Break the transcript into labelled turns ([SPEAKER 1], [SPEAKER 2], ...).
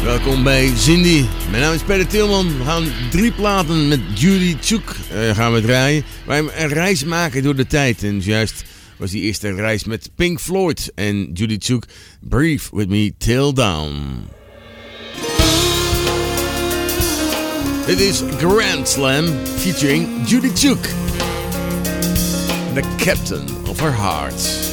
[SPEAKER 1] Welkom bij Cindy. Mijn naam is Peter Tilman. We gaan 3 platen met Judy Chook gaan we draaien. Wij een reis maken door de tijd. En juist was die eerste reis met Pink Floyd en Judy Chook. Breathe with me till down. Dit is Grand Slam featuring Judy Chook. The captain of her heart.